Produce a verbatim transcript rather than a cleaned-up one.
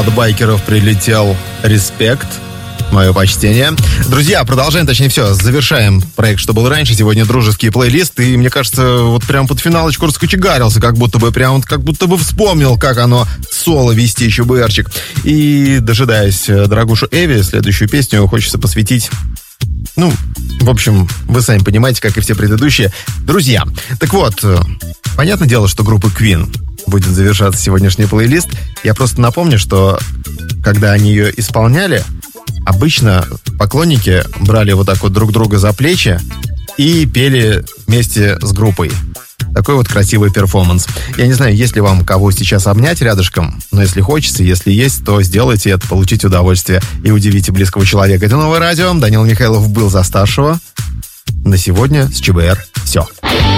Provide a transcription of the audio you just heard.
от байкеров прилетел респект. Мое почтение. Друзья, продолжаем, точнее все, завершаем проект «Что было раньше». Сегодня дружеский плейлист. И мне кажется, вот прям под финалочку раскочегарился, как будто бы прям, как будто бы вспомнил, как оно соло вести, ЧБРчик. И, дожидаясь дорогушу Эви, следующую песню хочется посвятить... Ну, в общем, вы сами понимаете, как и все предыдущие. Друзья, так вот, понятное дело, что группа Queen будет завершаться сегодняшний плейлист. Я просто напомню, что когда они ее исполняли, обычно поклонники брали вот так вот друг друга за плечи и пели вместе с группой. Такой вот красивый перформанс. Я не знаю, есть ли вам кого сейчас обнять рядышком, но если хочется, если есть, то сделайте это, получите удовольствие и удивите близкого человека. Это Новое радио. Данил Михайлов был за старшего. На сегодня с ЧБР все.